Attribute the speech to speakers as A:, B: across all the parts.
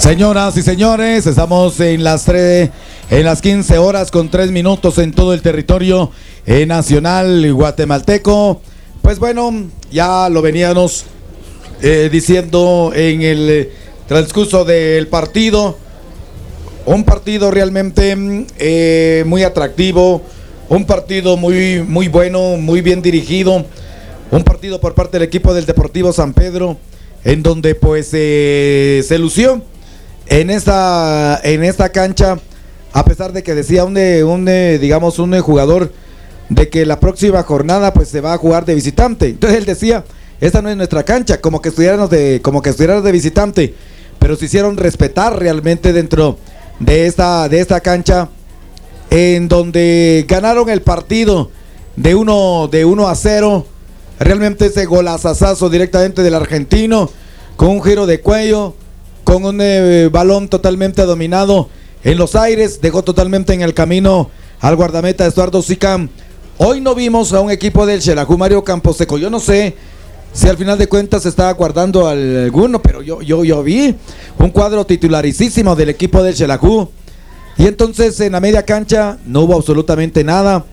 A: Señoras y señores, estamos en las 15 horas con 3 minutos en todo el territorio nacional guatemalteco. Pues bueno, ya lo veníamos diciendo en el transcurso del partido. Un partido realmente muy atractivo, un partido muy bueno, muy bien dirigido. Un partido por parte del equipo del Deportivo San Pedro, en donde pues se lució en esta cancha, a pesar de que decía un jugador de que la próxima jornada pues se va a jugar de visitante. Entonces él decía, esta no es nuestra cancha, como que estuviéramos de visitante, pero se hicieron respetar realmente dentro de esta cancha, en donde ganaron el partido de 1-0. Realmente ese golazazazo directamente del argentino, con un giro de cuello, con un balón totalmente dominado en los aires, dejó totalmente en el camino al guardameta Estuardo Sicam. Hoy no vimos a un equipo del Xelajú, Mario Camposeco. Yo no sé si al final de cuentas se estaba guardando alguno, pero yo vi un cuadro titularísimo del equipo del Xelajú. Y entonces en la media cancha no hubo absolutamente nada.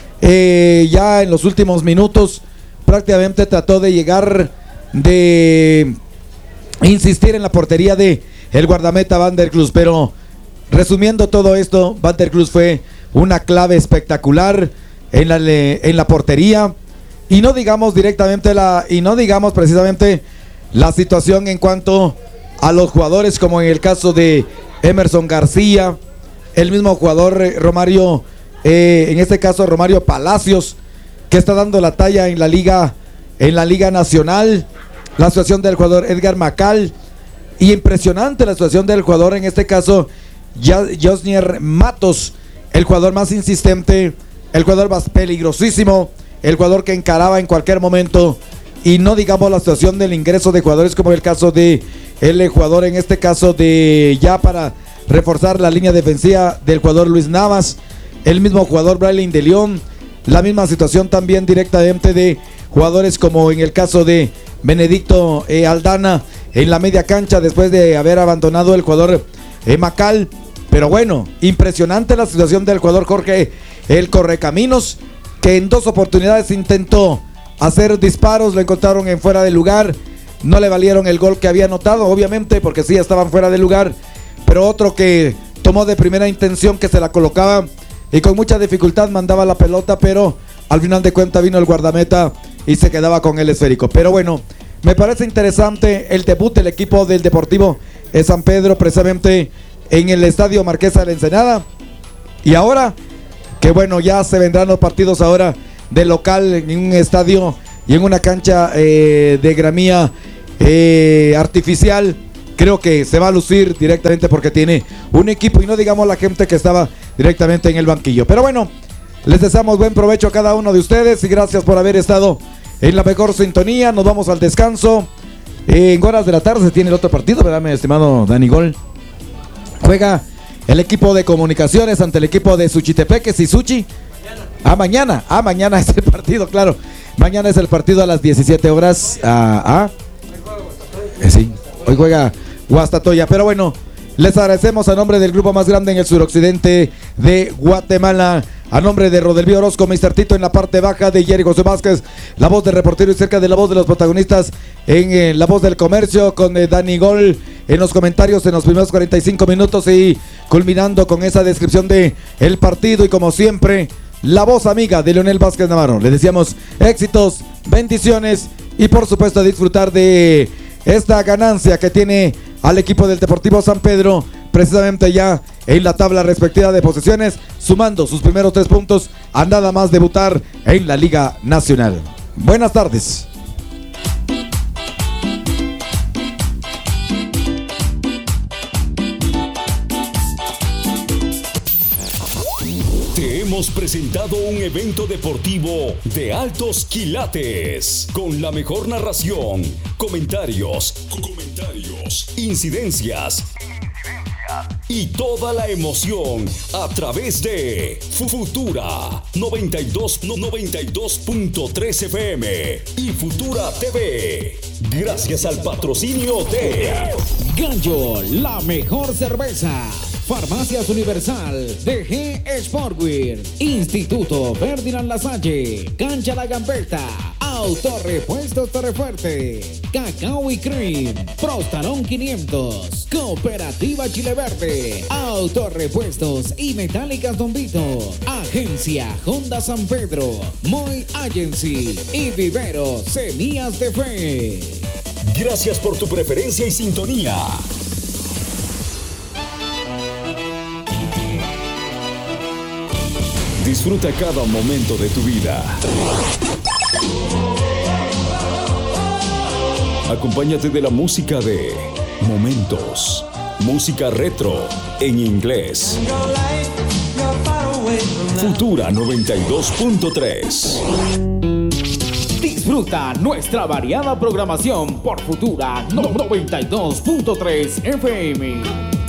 A: Ya en los últimos minutos prácticamente trató de llegar, de insistir en la portería de el guardameta Van der Kloes, pero resumiendo todo esto, Van der Kloes fue una clave espectacular en la portería, y no digamos precisamente la situación en cuanto a los jugadores, como en el caso de Emerson García, el mismo jugador Romario, en este caso Romario Palacios, que está dando la talla en la Liga Nacional. La situación del jugador Edgar Macal, y impresionante la situación del jugador, en este caso Josnier Matos, el jugador más insistente, el jugador más peligrosísimo, el jugador que encaraba en cualquier momento. Y no digamos la situación del ingreso de jugadores, como el caso de el jugador, en este caso de ya para reforzar la línea defensiva, del jugador Luis Navas, el mismo jugador Braylin de León. La misma situación también directamente de jugadores como en el caso de Benedicto Aldana en la media cancha, después de haber abandonado el jugador Macal. Pero bueno, impresionante la situación del jugador Jorge el Correcaminos, que en 2 oportunidades intentó hacer disparos, lo encontraron en fuera de lugar, no le valieron el gol que había anotado, obviamente, porque sí estaban fuera de lugar, pero otro que tomó de primera intención, que se la colocaba y con mucha dificultad mandaba la pelota, pero al final de cuentas vino el guardameta y se quedaba con el esférico. Pero bueno, me parece interesante el debut del equipo del Deportivo San Pedro, precisamente en el Estadio Marquesa de la Ensenada. Y ahora, que bueno, ya se vendrán los partidos ahora de local en un estadio y en una cancha de gramía artificial. Creo que se va a lucir directamente porque tiene un equipo, y no digamos la gente que estaba directamente en el banquillo. Pero bueno, les deseamos buen provecho a cada uno de ustedes y gracias por haber estado en la mejor sintonía. Nos vamos al descanso. En horas de la tarde se tiene el otro partido, ¿verdad, mi estimado Dani Gol? Juega el equipo de Comunicaciones ante el equipo de Suchitepeques y Suchi. Mañana es el partido, claro. Mañana es el partido a las 17 horas. Sí, hoy juega Guastatoya. Pero bueno, les agradecemos a nombre del grupo más grande en el suroccidente de Guatemala, a nombre de Rodelvío Orozco, Mr. Tito en la parte baja, de Jerry José Vázquez, la voz del reportero y cerca de la voz de los protagonistas en la voz del comercio, con Dani Gol en los comentarios en los primeros 45 minutos y culminando con esa descripción de el partido, y como siempre la voz amiga de Leonel Vázquez Navarro. Les deseamos éxitos, bendiciones y por supuesto disfrutar de esta ganancia que tiene al equipo del Deportivo San Pedro, precisamente ya en la tabla respectiva de posiciones, sumando sus primeros 3 puntos a nada más debutar en la Liga Nacional. Buenas tardes.
B: Te hemos presentado un evento deportivo de altos quilates, con la mejor narración, comentarios, incidencias y toda la emoción a través de Futura 92.3 FM y Futura TV. Gracias al patrocinio de
C: Gallo, la mejor cerveza. Farmacias Universal, DG Sportwear, Instituto Ferdinand Lasalle, Cancha La Gambetta, Autorepuestos Torrefuerte, Cacao y Cream, Prostalón 500, Cooperativa Chile Verde, Autorepuestos y Metálicas Don Vito, Agencia Honda San Pedro, Moy Agency y Vivero Semillas de Fe.
B: Gracias por tu preferencia y sintonía. Disfruta cada momento de tu vida. Acompáñate de la música de Momentos. Música retro en inglés. Futura 92.3.
C: Disfruta nuestra variada programación por Futura 92.3 FM.